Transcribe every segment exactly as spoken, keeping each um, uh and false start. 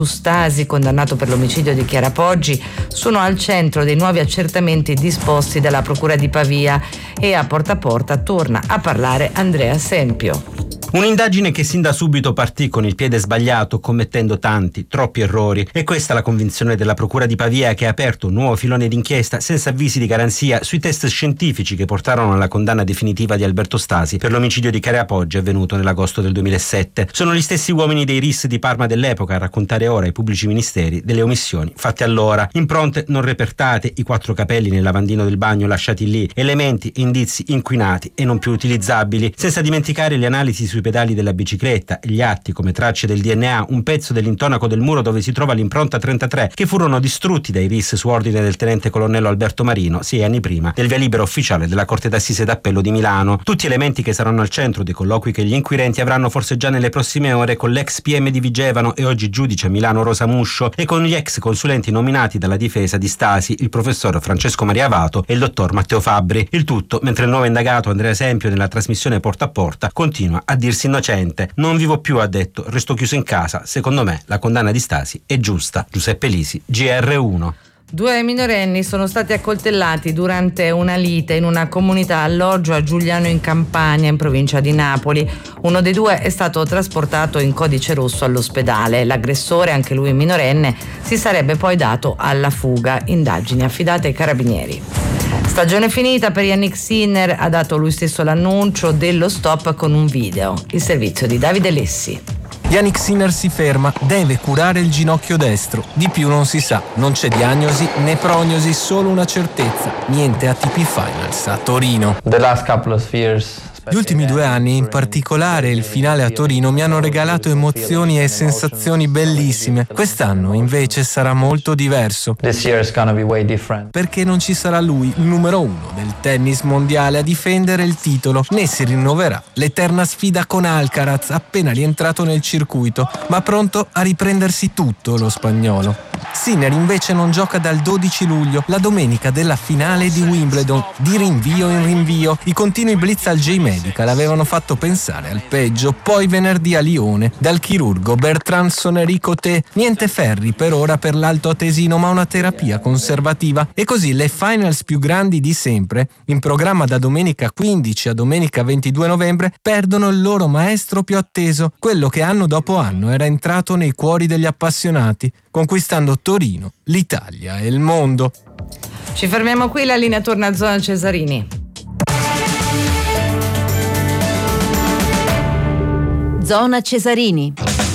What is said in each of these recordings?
Stasi, condannato per l'omicidio di Chiara Poggi, sono al centro dei nuovi accertamenti disposti dalla Procura di Pavia, e a Porta a Porta torna a parlare Andrea Sempio. Un'indagine che sin da subito partì con il piede sbagliato, commettendo tanti, troppi errori. E questa è la convinzione della Procura di Pavia, che ha aperto un nuovo filone d'inchiesta senza avvisi di garanzia sui test scientifici che portarono alla condanna definitiva di Alberto Stasi per l'omicidio di Chiara Poggi avvenuto nell'agosto del duemilasette. Sono gli stessi uomini dei R I S di Parma dell'epoca a raccontare ora ai pubblici ministeri delle omissioni fatte allora. Impronte non repertate, i quattro capelli nel lavandino del bagno lasciati lì, elementi e indizi inquinati e non più utilizzabili, senza dimenticare le analisi sui pedali della bicicletta, gli atti come tracce del D N A, un pezzo dell'intonaco del muro dove si trova l'impronta trentatré, che furono distrutti dai R I S su ordine del tenente colonnello Alberto Marino sei anni prima del via libera ufficiale della Corte d'Assise d'Appello di Milano. Tutti elementi che saranno al centro dei colloqui che gli inquirenti avranno forse già nelle prossime ore con l'ex P M di Vigevano e oggi giudice a Milano Rosa Muscio, e con gli ex consulenti nominati dalla difesa di Stasi, il professor Francesco Maria Avato e il dottor Matteo Fabbri. Il tutto mentre il nuovo indagato Andrea Sempio nella trasmissione Porta a Porta continua a dirsi innocente. Non vivo più, ha detto, resto chiuso in casa. Secondo me la condanna di Stasi è giusta. Giuseppe Lisi, G R uno. Due minorenni sono stati accoltellati durante una lite in una comunità alloggio a Giugliano in Campania, in provincia di Napoli. Uno dei due è stato trasportato in codice rosso all'ospedale. L'aggressore, anche lui minorenne, si sarebbe poi dato alla fuga. Indagini affidate ai carabinieri. Stagione finita per Yannick Sinner, ha dato lui stesso l'annuncio dello stop con un video. Il servizio di Davide Lessi. Yannick Sinner si ferma, deve curare il ginocchio destro. Di più non si sa, non c'è diagnosi né prognosi, solo una certezza. Niente A T P Finals a Torino. The last couple of years. Gli ultimi due anni, in particolare il finale a Torino, mi hanno regalato emozioni e sensazioni bellissime. Quest'anno invece sarà molto diverso. This year is gonna be way different. Perché non ci sarà lui, il numero uno del tennis mondiale, a difendere il titolo, né si rinnoverà l'eterna sfida con Alcaraz, appena rientrato nel circuito, ma pronto a riprendersi tutto lo spagnolo. Sinner invece non gioca dal dodici luglio, la domenica della finale di Wimbledon, di rinvio in rinvio. I continui blitz al J-Medical avevano fatto pensare al peggio. Poi venerdì a Lione, dal chirurgo Bertrand Sonerico-Té, niente ferri per ora per l'alto atesino, ma una terapia conservativa. E così le finals più grandi di sempre, in programma da domenica quindici a domenica ventidue novembre, perdono il loro maestro più atteso, quello che anno dopo anno era entrato nei cuori degli appassionati, conquistando Torino, l'Italia e il mondo. Ci fermiamo qui, la linea torna a Zona Cesarini. Zona Cesarini.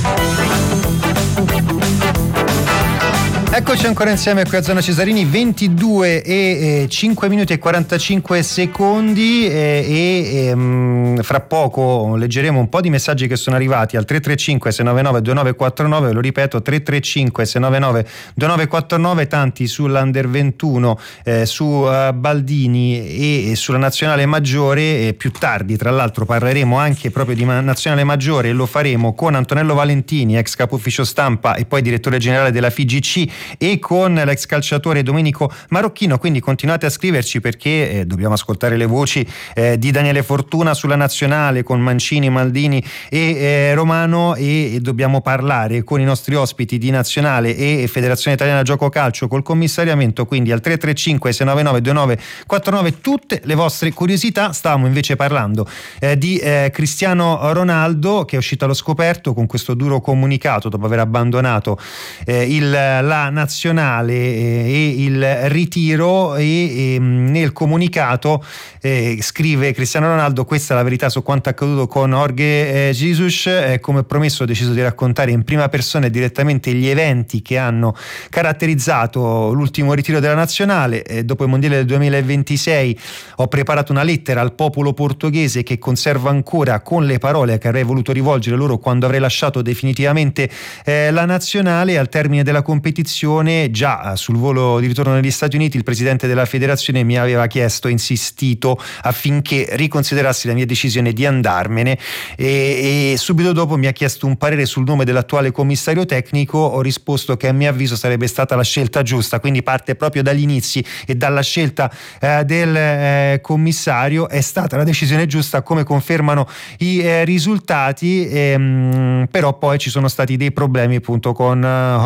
Eccoci ancora insieme qui a Zona Cesarini, ventidue e cinque minuti e quarantacinque secondi, e, e, e mh, fra poco leggeremo un po' di messaggi che sono arrivati al tre tre cinque sei nove nove due nove quattro nove, lo ripeto tre tre cinque sei nove nove due nove quattro nove, tanti sull'Under ventuno, eh, su uh, Baldini e, e sulla Nazionale Maggiore, e più tardi tra l'altro parleremo anche proprio di Nazionale Maggiore, e lo faremo con Antonello Valentini, ex capo ufficio stampa e poi direttore generale della F I G C, e con l'ex calciatore Domenico Marocchino. Quindi continuate a scriverci, perché eh, dobbiamo ascoltare le voci eh, di Daniele Fortuna sulla Nazionale, con Mancini, Maldini e eh, Romano, e, e dobbiamo parlare con i nostri ospiti di Nazionale e Federazione Italiana Gioco Calcio col commissariamento. Quindi al tre tre cinque sei nove nove due nove quattro nove tutte le vostre curiosità. Stavamo invece parlando eh, di eh, Cristiano Ronaldo, che è uscito allo scoperto con questo duro comunicato dopo aver abbandonato eh, il, la nazionale e il ritiro, e, e nel comunicato eh, scrive Cristiano Ronaldo: questa è la verità su quanto accaduto con Jorge eh, Jesus, eh, come promesso ho deciso di raccontare in prima persona e direttamente gli eventi che hanno caratterizzato l'ultimo ritiro della nazionale. Eh, dopo il mondiale del duemilaventisei ho preparato una lettera al popolo portoghese che conservo ancora, con le parole che avrei voluto rivolgere loro quando avrei lasciato definitivamente eh, la nazionale. Al termine della competizione federazione. Già sul volo di ritorno negli Stati Uniti il presidente della federazione mi aveva chiesto, insistito affinché riconsiderassi la mia decisione di andarmene, e, e subito dopo mi ha chiesto un parere sul nome dell'attuale commissario tecnico. Ho risposto che a mio avviso sarebbe stata la scelta giusta, quindi parte proprio dagli inizi e dalla scelta eh, del eh, commissario. È stata la decisione giusta, come confermano i eh, risultati, ehm, però poi ci sono stati dei problemi appunto con